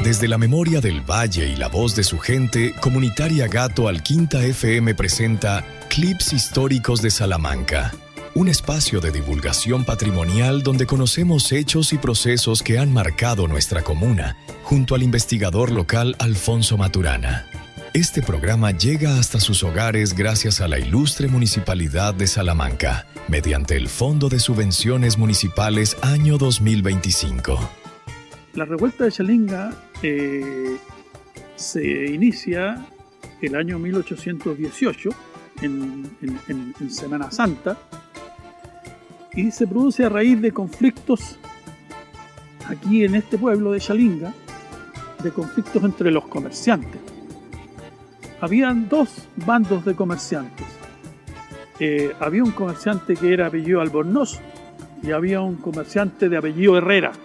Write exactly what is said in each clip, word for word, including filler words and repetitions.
Desde la memoria del Valle y la voz de su gente, Comunitaria Gato Alquinta F M presenta Clips Históricos de Salamanca, un espacio de divulgación patrimonial donde conocemos hechos y procesos que han marcado nuestra comuna, junto al investigador local Alfonso Maturana. Este programa llega hasta sus hogares gracias a la ilustre Municipalidad de Salamanca, mediante el Fondo de Subvenciones Municipales año dos mil veinticinco. La revuelta de Chalinga eh, se inicia el año mil ochocientos dieciocho, en, en, en, en Semana Santa, y se produce a raíz de conflictos aquí en este pueblo de Chalinga, de conflictos entre los comerciantes. Habían dos bandos de comerciantes. Eh, había un comerciante que era apellido Albornoz y había un comerciante de apellido Herrera.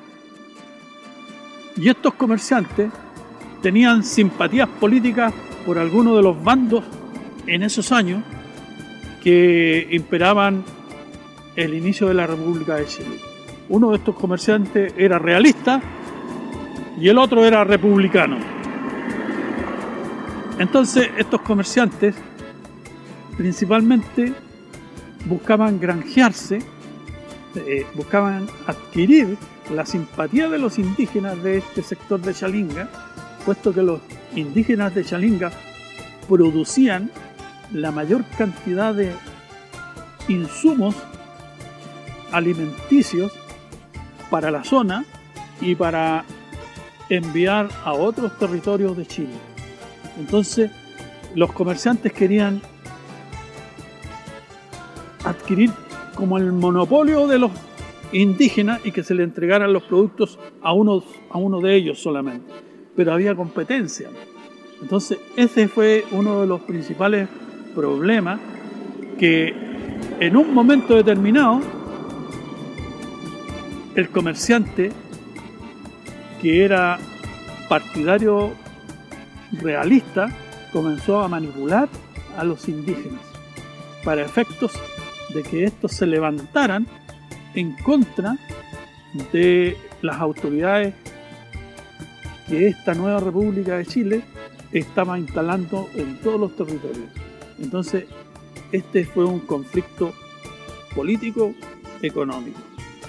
Y estos comerciantes tenían simpatías políticas por algunos de los bandos en esos años que imperaban el inicio de la República de Chile. Uno de estos comerciantes era realista y el otro era republicano. Entonces estos comerciantes principalmente buscaban granjearse, eh, buscaban adquirir la simpatía de los indígenas de este sector de Chalinga, puesto que los indígenas de Chalinga producían la mayor cantidad de insumos alimenticios para la zona y para enviar a otros territorios de Chile. Entonces, los comerciantes querían adquirir como el monopolio de los indígenas y que se le entregaran los productos a uno, a uno de ellos solamente. Pero había competencia. Entonces, ese fue uno de los principales problemas, que en un momento determinado el comerciante, que era partidario realista, comenzó a manipular a los indígenas para efectos de que estos se levantaran en contra de las autoridades que esta nueva República de Chile estaba instalando en todos los territorios. Entonces, este fue un conflicto político-económico.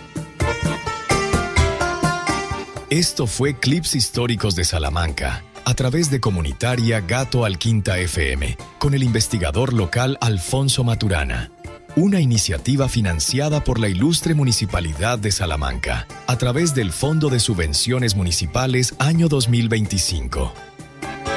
Esto fue Clips Históricos de Salamanca, a través de Comunitaria Gato Alquinta F M, con el investigador local Alfonso Maturana. Una iniciativa financiada por la ilustre Municipalidad de Salamanca, a través del Fondo de Subvenciones Municipales año dos mil veinticinco.